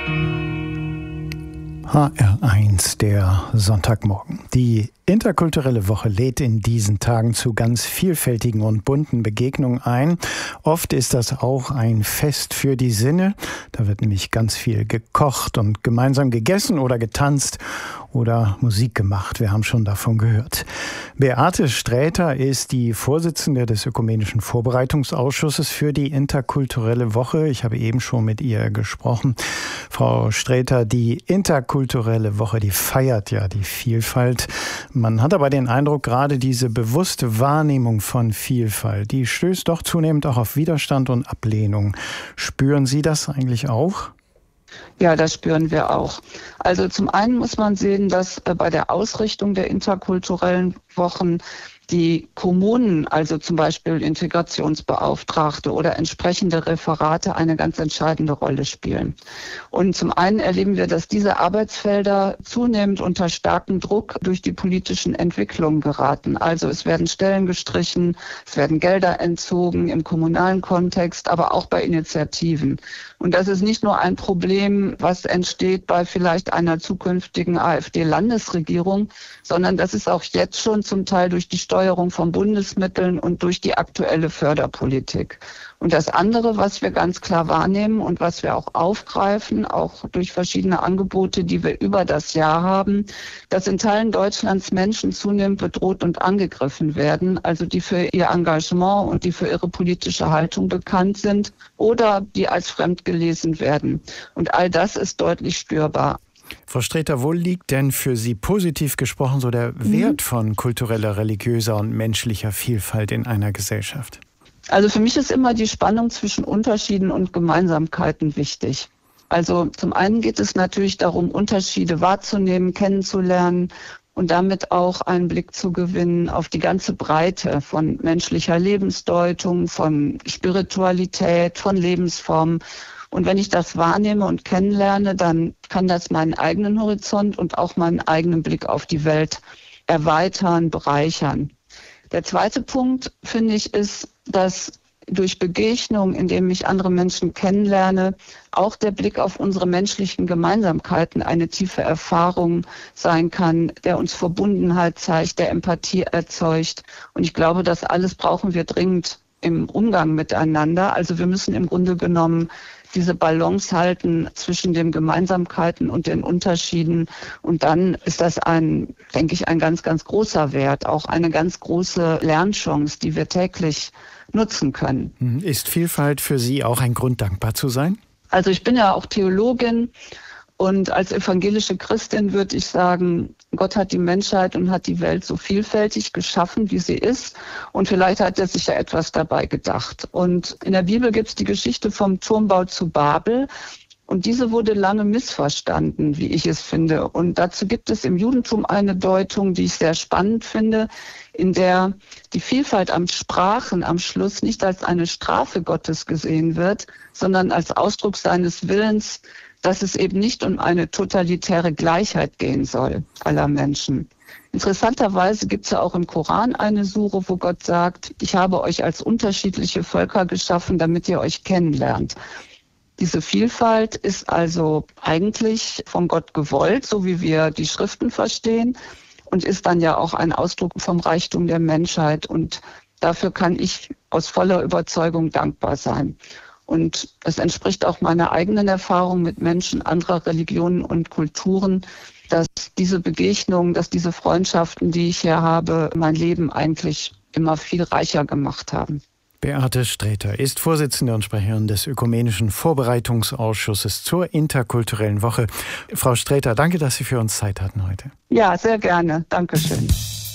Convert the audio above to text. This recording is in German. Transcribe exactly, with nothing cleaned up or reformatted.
H R eins, der Sonntagmorgen. Die interkulturelle Woche lädt in diesen Tagen zu ganz vielfältigen und bunten Begegnungen ein. Oft ist das auch ein Fest für die Sinne. Da wird nämlich ganz viel gekocht und gemeinsam gegessen oder getanzt oder Musik gemacht. Wir haben schon davon gehört. Beate Sträter ist die Vorsitzende des Ökumenischen Vorbereitungsausschusses für die interkulturelle Woche. Ich habe eben schon mit ihr gesprochen. Frau Sträter, die interkulturelle Woche, die feiert ja die Vielfalt. Man hat aber den Eindruck, gerade diese bewusste Wahrnehmung von Vielfalt, die stößt doch zunehmend auch auf Widerstand und Ablehnung. Spüren Sie das eigentlich auch? Ja, das spüren wir auch. Also zum einen muss man sehen, dass äh, bei der Ausrichtung der interkulturellen Wochen die Kommunen, also zum Beispiel Integrationsbeauftragte oder entsprechende Referate, eine ganz entscheidende Rolle spielen. Und zum einen erleben wir, dass diese Arbeitsfelder zunehmend unter starkem Druck durch die politischen Entwicklungen geraten. Also es werden Stellen gestrichen, es werden Gelder entzogen im kommunalen Kontext, aber auch bei Initiativen. Und das ist nicht nur ein Problem, was entsteht bei vielleicht einer zukünftigen AfD-Landesregierung, sondern das ist auch jetzt schon zum Teil durch die Steuerung von Bundesmitteln und durch die aktuelle Förderpolitik. Und das andere, was wir ganz klar wahrnehmen und was wir auch aufgreifen, auch durch verschiedene Angebote, die wir über das Jahr haben, dass in Teilen Deutschlands Menschen zunehmend bedroht und angegriffen werden, also die für ihr Engagement und die für ihre politische Haltung bekannt sind oder die als fremd gelesen werden. Und all das ist deutlich spürbar. Frau Sträter, wo liegt denn für Sie positiv gesprochen so der Wert von kultureller, religiöser und menschlicher Vielfalt in einer Gesellschaft? Also für mich ist immer die Spannung zwischen Unterschieden und Gemeinsamkeiten wichtig. Also zum einen geht es natürlich darum, Unterschiede wahrzunehmen, kennenzulernen und damit auch einen Blick zu gewinnen auf die ganze Breite von menschlicher Lebensdeutung, von Spiritualität, von Lebensformen. Und wenn ich das wahrnehme und kennenlerne, dann kann das meinen eigenen Horizont und auch meinen eigenen Blick auf die Welt erweitern, bereichern. Der zweite Punkt, finde ich, ist, dass durch Begegnung, indem ich andere Menschen kennenlerne, auch der Blick auf unsere menschlichen Gemeinsamkeiten eine tiefe Erfahrung sein kann, der uns Verbundenheit zeigt, der Empathie erzeugt. Und ich glaube, das alles brauchen wir dringend im Umgang miteinander. Also wir müssen im Grunde genommen diese Balance halten zwischen den Gemeinsamkeiten und den Unterschieden. Und dann ist das ein, denke ich, ein ganz, ganz großer Wert, auch eine ganz große Lernchance, die wir täglich nutzen können. Ist Vielfalt für Sie auch ein Grund, dankbar zu sein? Also ich bin ja auch Theologin und als evangelische Christin würde ich sagen, Gott hat die Menschheit und hat die Welt so vielfältig geschaffen, wie sie ist. Und vielleicht hat er sich ja etwas dabei gedacht. Und in der Bibel gibt es die Geschichte vom Turmbau zu Babel. Und diese wurde lange missverstanden, wie ich es finde. Und dazu gibt es im Judentum eine Deutung, die ich sehr spannend finde, in der die Vielfalt am Sprachen am Schluss nicht als eine Strafe Gottes gesehen wird, sondern als Ausdruck seines Willens, dass es eben nicht um eine totalitäre Gleichheit gehen soll aller Menschen. Interessanterweise gibt es ja auch im Koran eine Sure, wo Gott sagt, ich habe euch als unterschiedliche Völker geschaffen, damit ihr euch kennenlernt. Diese Vielfalt ist also eigentlich von Gott gewollt, so wie wir die Schriften verstehen, und ist dann ja auch ein Ausdruck vom Reichtum der Menschheit. Und dafür kann ich aus voller Überzeugung dankbar sein. Und es entspricht auch meiner eigenen Erfahrung mit Menschen anderer Religionen und Kulturen, dass diese Begegnungen, dass diese Freundschaften, die ich hier habe, mein Leben eigentlich immer viel reicher gemacht haben. Beate Sträter ist Vorsitzende und Sprecherin des Ökumenischen Vorbereitungsausschusses zur interkulturellen Woche. Frau Sträter, danke, dass Sie für uns Zeit hatten heute. Ja, sehr gerne. Dankeschön.